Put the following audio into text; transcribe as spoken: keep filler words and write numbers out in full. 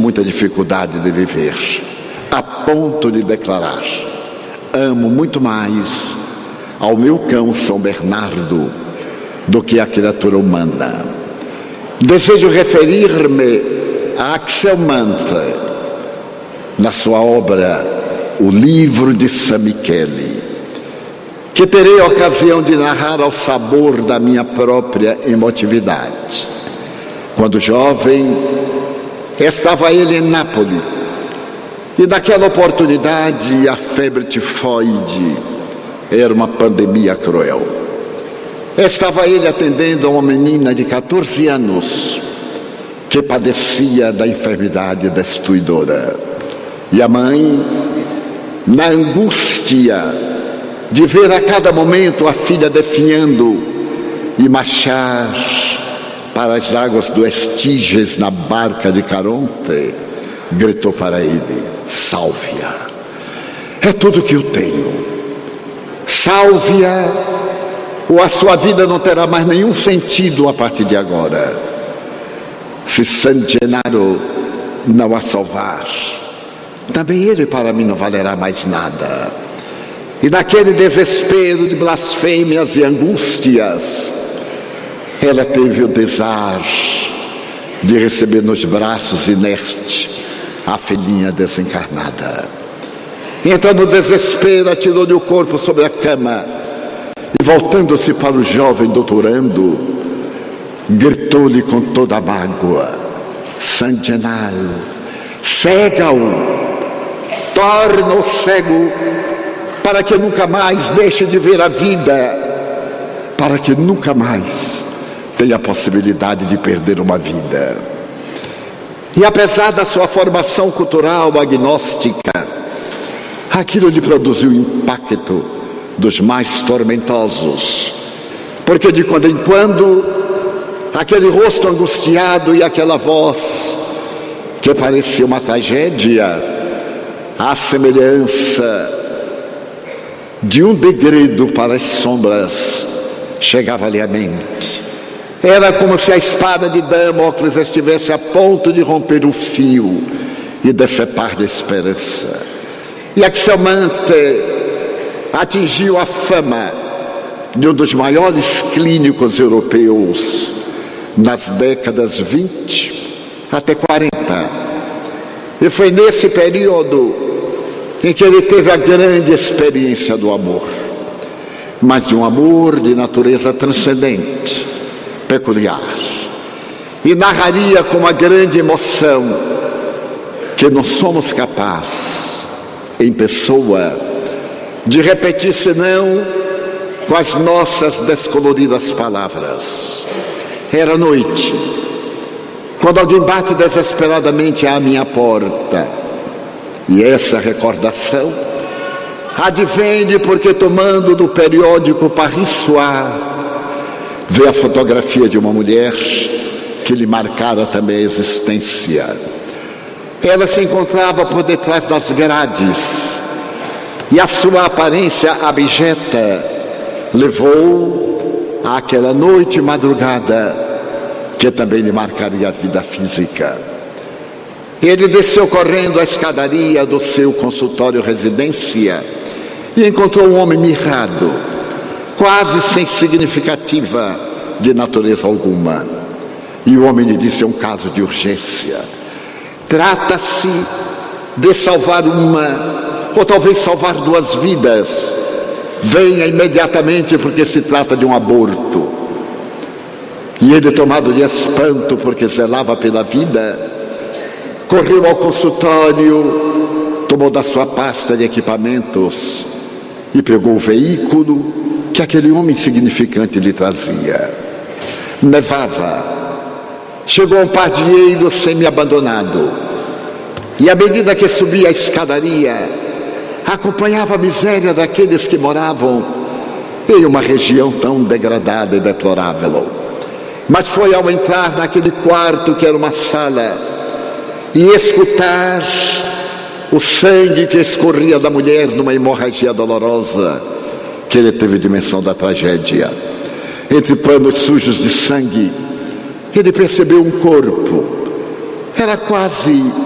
muita dificuldade de viver, a ponto de declarar: amo muito mais ao meu cão São Bernardo do que a criatura humana. Desejo referir-me a Axel Mantel, na sua obra O Livro de San Michele, que terei a ocasião de narrar ao sabor da minha própria emotividade. Quando jovem, estava ele em Nápoles, e naquela oportunidade a febre tifoide era uma pandemia cruel. Estava ele atendendo a uma menina de catorze anos que padecia da enfermidade destruidora. E a mãe, na angústia de ver a cada momento a filha definhando e marchar para as águas do Estígias na barca de Caronte, gritou para ele: salve-a, é tudo que eu tenho, salve-a, ou a sua vida não terá mais nenhum sentido a partir de agora. Se San Gennaro não a salvar, também ele para mim não valerá mais nada. E naquele desespero de blasfêmias e angústias, ela teve o desar de receber nos braços inerte a filhinha desencarnada. Então, no desespero, atirou-lhe o corpo sobre a cama e, voltando-se para o jovem doutorando, gritou-lhe com toda a mágoa: San Gennaro, cega-o, torna-o cego, para que nunca mais deixe de ver a vida, para que nunca mais tenha a possibilidade de perder uma vida. E apesar da sua formação cultural agnóstica, aquilo lhe produziu impacto dos mais tormentosos, porque de quando em quando aquele rosto angustiado e aquela voz que parecia uma tragédia, à semelhança de um degredo para as sombras, chegava-lhe à mente. Era como se a espada de Damocles estivesse a ponto de romper o fio e decepar-lhe a esperança. E Axel Mantel atingiu a fama de um dos maiores clínicos europeus nas décadas vinte até quarenta. E foi nesse período em que ele teve a grande experiência do amor, mas de um amor de natureza transcendente, peculiar. E narraria com uma grande emoção que não somos capazes, em pessoa, de repetir senão com as nossas descoloridas palavras. Era noite, quando alguém bate desesperadamente à minha porta, e essa recordação advém porque, tomando do periódico Paris Soir, vê a fotografia de uma mulher que lhe marcara também a existência. Ela se encontrava por detrás das grades, e a sua aparência abjeta levou àquela noite e madrugada que também lhe marcaria a vida física. Ele desceu correndo a escadaria do seu consultório residência e encontrou um homem mirrado, quase sem significativa de natureza alguma. E o homem lhe disse: é um caso de urgência. Trata-se de salvar uma, ou talvez salvar duas vidas. Venha imediatamente, porque se trata de um aborto. E ele, tomado de espanto, porque zelava pela vida, correu ao consultório, tomou da sua pasta de equipamentos e pegou o veículo que aquele homem insignificante lhe trazia. Nevava. Chegou a um pardieiro semi-abandonado, e à medida que subia a escadaria, acompanhava a miséria daqueles que moravam em uma região tão degradada e deplorável. Mas foi ao entrar naquele quarto, que era uma sala, e escutar o sangue que escorria da mulher numa hemorragia dolorosa, que ele teve dimensão da tragédia. Entre panos sujos de sangue, ele percebeu um corpo. Era quase